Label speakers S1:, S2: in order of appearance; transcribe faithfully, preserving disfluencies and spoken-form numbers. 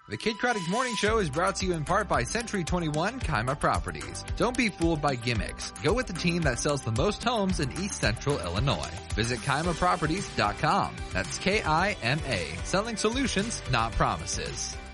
S1: The Kid Craddock Morning Show is brought to you in part by Century twenty-one Kaima Properties. Don't be fooled by gimmicks. Go with the team that sells the most homes in East Central Illinois. Visit Kaima Properties dot com. That's K I M A. Selling solutions, not promises.